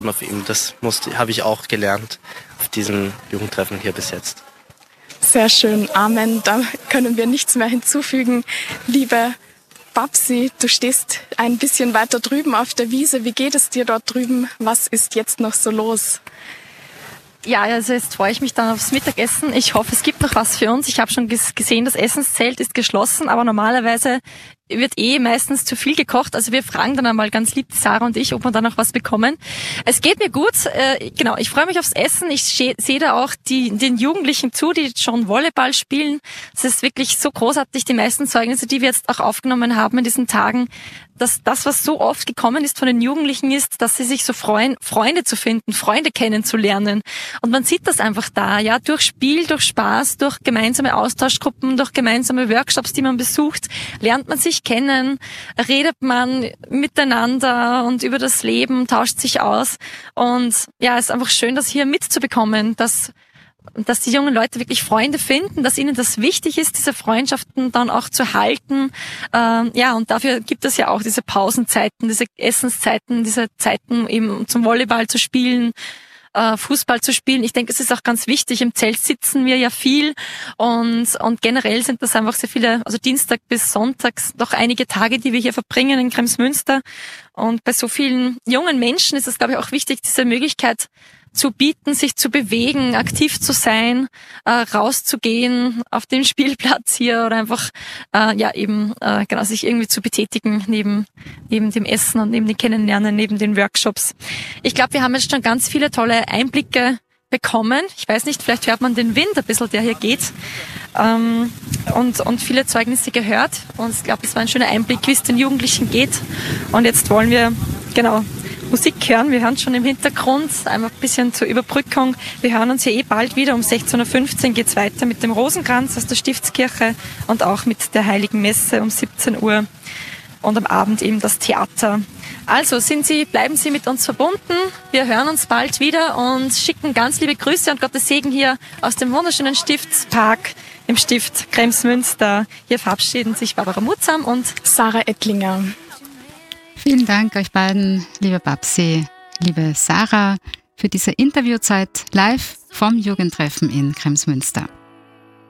auf ihm. Das habe ich auch gelernt auf diesem Jugendtreffen hier bis jetzt. Sehr schön, Amen. Da können wir nichts mehr hinzufügen. Liebe Babsi, du stehst ein bisschen weiter drüben auf der Wiese. Wie geht es dir dort drüben? Was ist jetzt noch so los? Ja, also jetzt freue ich mich dann aufs Mittagessen. Ich hoffe, es gibt noch was für uns. Ich habe schon gesehen, das Essenszelt ist geschlossen, aber normalerweise wird meistens zu viel gekocht. Also wir fragen dann einmal ganz lieb, Sarah und ich, ob wir da noch was bekommen. Es geht mir gut. Genau, ich freue mich aufs Essen. Ich sehe da auch den Jugendlichen zu, die schon Volleyball spielen. Es ist wirklich so großartig, die meisten Zeugnisse, die wir jetzt auch aufgenommen haben in diesen Tagen, dass das, was so oft gekommen ist von den Jugendlichen, ist, dass sie sich so freuen, Freunde zu finden, Freunde kennenzulernen. Und man sieht das einfach da, ja, durch Spiel, durch Spaß, durch gemeinsame Austauschgruppen, durch gemeinsame Workshops, die man besucht, lernt man sich kennen, redet man miteinander und über das Leben, tauscht sich aus. Und ja, es ist einfach schön, das hier mitzubekommen, dass die jungen Leute wirklich Freunde finden, dass ihnen das wichtig ist, diese Freundschaften dann auch zu halten. Ja, und dafür gibt es ja auch diese Pausenzeiten, diese Essenszeiten, diese Zeiten eben zum Volleyball zu spielen, Fußball zu spielen. Ich denke, es ist auch ganz wichtig. Im Zelt sitzen wir ja viel und generell sind das einfach sehr viele, also Dienstag bis Sonntags noch einige Tage, die wir hier verbringen in Kremsmünster. Und bei so vielen jungen Menschen ist es, glaube ich, auch wichtig, diese Möglichkeit zu bieten, sich zu bewegen, aktiv zu sein, rauszugehen auf den Spielplatz hier oder einfach genau sich irgendwie zu betätigen neben dem Essen und neben dem Kennenlernen, neben den Workshops. Ich glaube, wir haben jetzt schon ganz viele tolle Einblicke bekommen. Ich weiß nicht, vielleicht hört man den Wind ein bisschen, der hier geht, und viele Zeugnisse gehört. Und ich glaube, es war ein schöner Einblick, wie es den Jugendlichen geht. Und jetzt wollen wir Musik hören. Wir hören schon im Hintergrund, einfach ein bisschen zur Überbrückung. Wir hören uns hier bald wieder. Um 16.15 Uhr geht's weiter mit dem Rosenkranz aus der Stiftskirche und auch mit der Heiligen Messe um 17 Uhr. Und am Abend eben das Theater. Also bleiben Sie mit uns verbunden. Wir hören uns bald wieder und schicken ganz liebe Grüße und Gottes Segen hier aus dem wunderschönen Stiftspark im Stift Kremsmünster. Hier verabschieden sich Barbara Mutzam und Sarah Ettlinger. Vielen Dank euch beiden, liebe Babsi, liebe Sarah, für diese Interviewzeit live vom Jugendtreffen in Kremsmünster.